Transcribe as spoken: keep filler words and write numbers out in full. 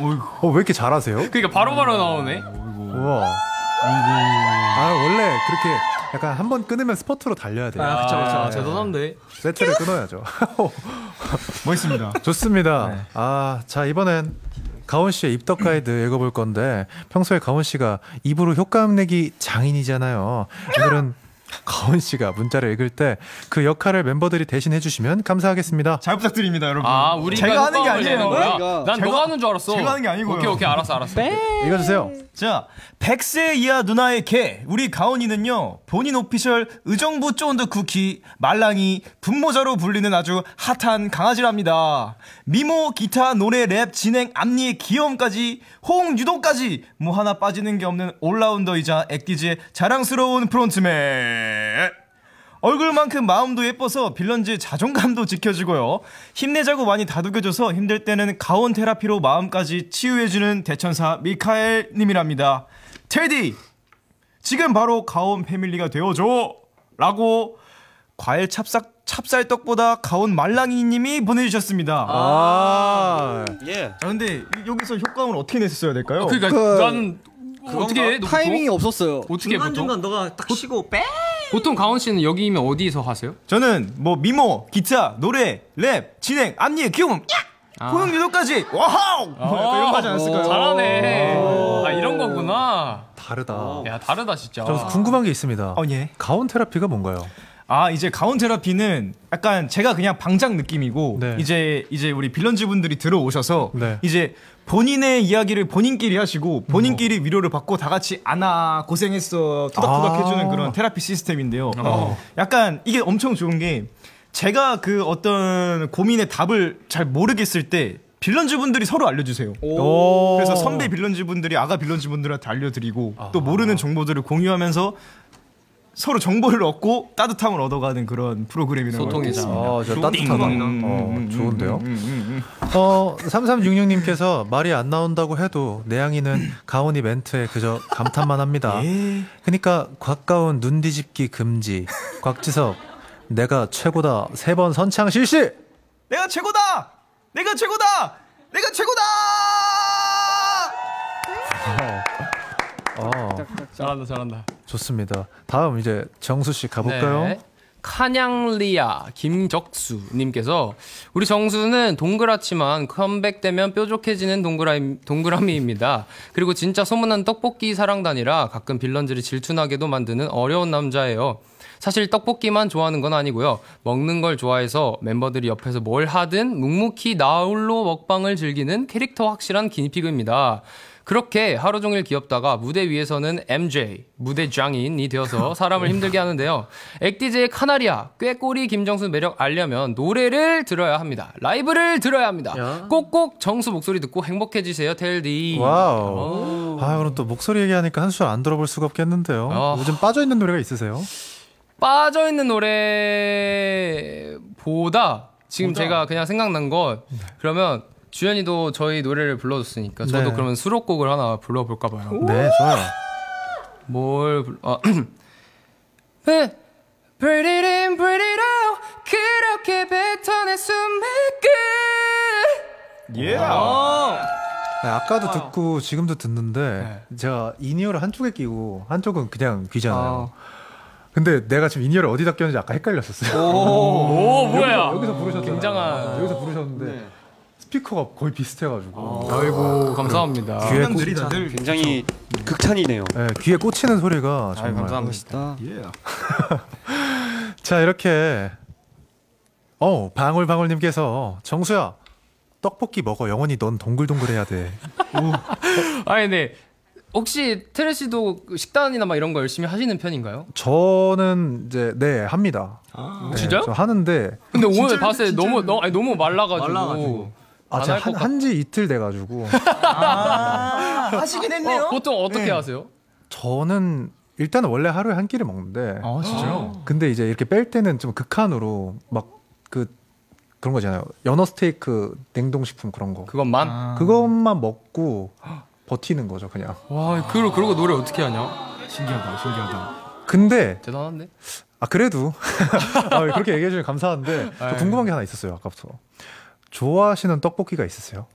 어, 왜 이렇게 잘하세요? 그러니까 바로바로 나오네. 우와. 아, 원래 그렇게 약간 한 번 끊으면 스포트로 달려야 돼요. 아, 그쵸, 그쵸. 아, 대단한데. 세트를 끊어야죠. 멋있습니다. 좋습니다. 네. 아, 자, 이번엔 가온 씨의 입덕 가이드 읽어볼 건데, 평소에 가온 씨가 입으로 효과음 내기 장인이잖아요. 오늘은 가온 씨가 문자를 읽을 때 그 역할을 멤버들이 대신 해주시면 감사하겠습니다. 잘 부탁드립니다, 여러분. 아, 우리가 제가 하는 게 효과음을 내는 아니에요. 거야? 난 제가- 너가 하는 줄 알았어. 제가 하는 게 아니고요. 오케이, 오케이, 알았어, 알았어. 읽어주세요. 자, 백 세 이하 누나의 개 우리 가온이는요, 본인 오피셜 의정부 쫀드 쿠키 말랑이 분모자로 불리는 아주 핫한 강아지랍니다. 미모, 기타, 노래, 랩, 진행, 앞니의 귀여움까지 호응 유도까지 뭐 하나 빠지는 게 없는 올라운더이자 액기즈의 자랑스러운 프론트맨. 얼굴만큼 마음도 예뻐서 빌런즈의 자존감도 지켜주고요. 힘내자고 많이 다독여줘서 힘들 때는 가온 테라피로 마음까지 치유해주는 대천사 미카엘 님이랍니다. 테디, 지금 바로 가온 패밀리가 되어줘! 라고 과일 찹쌀, 찹쌀떡보다 가온 말랑이 님이 보내주셨습니다. 아, 예. 자, 근데 여기서 효과음을 어떻게 냈어야 될까요? 그러니까 그- 난 어떻게 해? 너 타이밍이 보통? 없었어요. 어떻게 보통? 중간중간 너가 딱 쉬고 빼. 보통 가온 씨는 여기면 어디서 하세요? 저는 뭐 미모, 기타, 노래, 랩, 진행, 앞니의 귀여움, 아. 호응 유도까지 와우! 뭐 약간 이런 거 하지 않았을까요? 잘하네. 아, 이런 거구나. 다르다. 야, 다르다, 진짜. 저 궁금한 게 있습니다. 어, 예. 가온 테라피가 뭔가요? 아, 이제 가온 테라피는 약간 제가 그냥 방장 느낌이고, 네. 이제 이제 우리 빌런즈 분들이 들어오셔서 네. 이제 본인의 이야기를 본인끼리 하시고 본인끼리 위로를 받고 다 같이 안아 고생했어 토닥토닥 아. 해주는 그런 테라피 시스템인데요. 어. 약간 이게 엄청 좋은 게, 제가 그 어떤 고민의 답을 잘 모르겠을 때 빌런즈 분들이 서로 알려주세요. 오. 그래서 선배 빌런즈 분들이 아가 빌런즈 분들한테 알려드리고 또 모르는 정보들을 공유하면서 서로 정보를 얻고 따뜻함을 얻어가는 그런 프로그램이라고 소통이잖아. 어, 저 따뜻하다. 음, 어, 음, 좋은데요? 음, 음, 음, 음. 어, 삼삼육육 님께서 말이 안 나온다고 해도 내양이는 가온이 멘트에 그저 감탄만 합니다. 예. 그러니까 곽가온 눈 뒤집기 금지. 곽지섭 내가 최고다 세 번 선창 실시. 내가 최고다! 내가 최고다! 내가 최고다! 어, 잘한다, 잘한다. 좋습니다. 다음 이제 정수 씨 가볼까요? 네. 카냥리아 김적수님께서 우리 정수는 동그랗지만 컴백되면 뾰족해지는 동그라미, 동그라미입니다. 그리고 진짜 소문난 떡볶이 사랑단이라 가끔 빌런즈를 질투나게도 만드는 어려운 남자예요. 사실 떡볶이만 좋아하는 건 아니고요. 먹는 걸 좋아해서 member들이 옆에서 뭘 하든 묵묵히 나홀로 먹방을 즐기는 캐릭터 확실한 기니피그입니다. 그렇게 하루 종일 귀엽다가 무대 위에서는 엠제이, 무대 장인이 되어서 사람을 힘들게 하는데요. 액디제의 카나리아, 꾀꼬리 김정수 매력 알려면 노래를 들어야 합니다. 라이브를 들어야 합니다. 야. 꼭꼭 정수 목소리 듣고 행복해지세요, 텔디. 와우. 아, 그럼 또 목소리 얘기하니까 한 소절 안 들어볼 수가 없겠는데요. 아. 요즘 빠져있는 노래가 있으세요? 빠져있는 노래보다 지금 보다. 제가 그냥 생각난 건 그러면 주연이도 저희 노래를 불러줬으니까 저도 네. 그러면 수록곡을 하나 불러볼까 봐요. 네, 좋아요. 뭘 불러? 아, Pretty in pretty now 그렇게 뱉어내 숨을 끝. 예. 네, 아까도 듣고 지금도 듣는데 제가 인이어를 한쪽에 끼고 한쪽은 그냥 귀잖아요. 근데 내가 지금 인이어를 어디다 꼈는지 아까 헷갈렸었어요. 오, 뭐야? 여기서 부르셨잖아요. 굉장한. 여기서 부르셨는데 스피커가 거의 비슷해가지고 아이고 감사합니다. 귀에, 꽂, 사람들이 다들 굉장히 극찬이네요. 네, 귀에 꽂히는 소리가 아유, 정말. 감사합니다. 예. 자, 이렇게 어 방울방울님께서 정수야 떡볶이 먹어 영원히 넌 동글동글해야 돼. 아니 근데 혹시 테레 씨도 식단이나 막 이런 거 열심히 하시는 편인가요? 저는 이제 네 합니다. 네, 진짜요? 저 하는데 근데 오늘 봤을 때 너무 너, 아니, 너무 말라가지고, 말라가지고. 아, 안 제가 할 것 한, 같- 한지 이틀 돼가지고 아, 하시긴 했네요. 어, 보통 어떻게 네. 하세요? 저는 일단은 원래 하루에 한 끼를 먹는데 아, 진짜요? 근데 이제 이렇게 뺄 때는 좀 극한으로 막 그 그런 거잖아요. 연어 스테이크 냉동식품 그런 거 그것만? 아. 그것만 먹고 버티는 거죠 그냥. 와 그러고 그러고 노래 어떻게 하냐? 신기하다, 신기하다. 근데 대단한데? 아 그래도 아, 그렇게 얘기해 주면 감사한데 저 아유. 궁금한 게 하나 있었어요. 아까부터 좋아하시는 떡볶이가 있으세요?